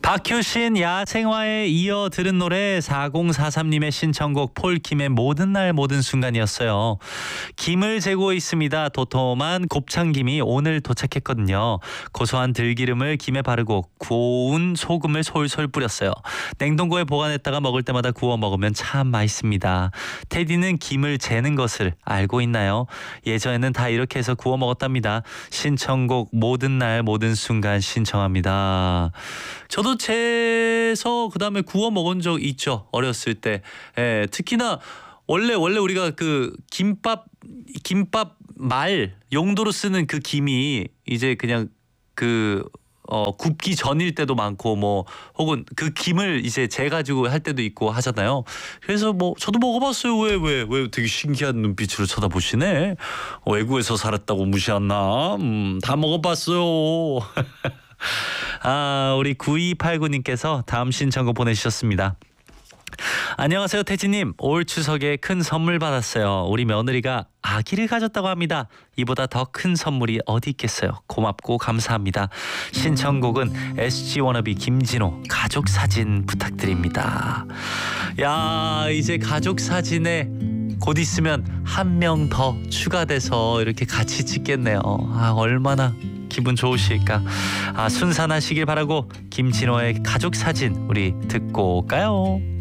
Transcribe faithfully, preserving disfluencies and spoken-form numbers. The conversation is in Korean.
박효신 야생화에 이어 들은 노래 사공사삼님의 신청곡 폴킴의 모든 날 모든 순간이었어요. 김을 재고 있습니다. 도톰한 곱창김이 오늘 도착했거든요. 고소한 들기름을 김에 바르고 고운 소금을 솔솔 뿌렸어요. 냉동고에 보관했다가 먹을 때마다 구워 먹으면 참 맛있습니다. 테디는 김을 재는 것을 알고 있나요? 예전에는 다 이렇게 해서 구워 먹었답니다. 신청곡 모든 날 모든 순간 신청합니다. 저도 재서 그다음에 구워 먹은 적 있죠. 어렸을 때. 예, 특히나 원래 원래 우리가 그 김밥 김밥 말 용도로 쓰는 그 김이 이제 그냥 그 어, 굽기 전일 때도 많고 뭐 혹은 그 김을 이제 재 가지고 할 때도 있고 하잖아요. 그래서 뭐 저도 먹어봤어요. 왜 왜 왜 되게 신기한 눈빛으로 쳐다보시네. 어, 외국에서 살았다고 무시했나? 음, 다 먹어봤어요. 아, 우리 구이팔구님께서 다음 신청곡 보내주셨습니다. 안녕하세요, 태진님. 올 추석에 큰 선물 받았어요. 우리 며느리가 아기를 가졌다고 합니다. 이보다 더 큰 선물이 어디 있겠어요. 고맙고 감사합니다. 신청곡은 에스지 워너비 김진호 가족 사진 부탁드립니다. 야, 이제 가족 사진에 곧 있으면 한 명 더 추가돼서 이렇게 같이 찍겠네요. 아, 얼마나 기분 좋으실까. 아, 순산하시길 바라고 김진호의 가족 사진 우리 듣고 올까요?